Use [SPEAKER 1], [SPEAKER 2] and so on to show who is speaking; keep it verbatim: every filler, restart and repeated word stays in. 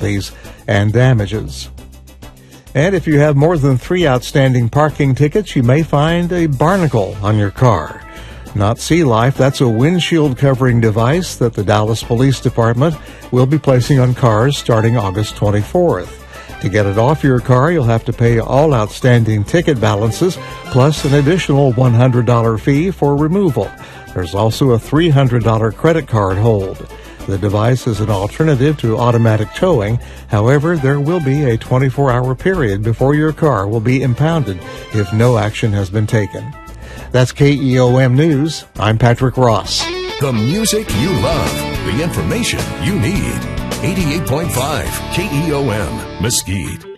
[SPEAKER 1] penalties and damages. And if you have more than three outstanding parking tickets, you may find a barnacle on your car. Not Sea Life, that's a windshield covering device that the Dallas Police Department will be placing on cars starting August twenty-fourth. To get it off your car, you'll have to pay all outstanding ticket balances, plus an additional one hundred dollars fee for removal. There's also a three hundred dollars credit card hold. The device is an alternative to automatic towing. However, there will be a twenty-four hour period before your car will be impounded if no action has been taken. That's K E O M News. I'm Patrick Ross.
[SPEAKER 2] The music you love, the information you need. eighty-eight point five K E O M, Mesquite.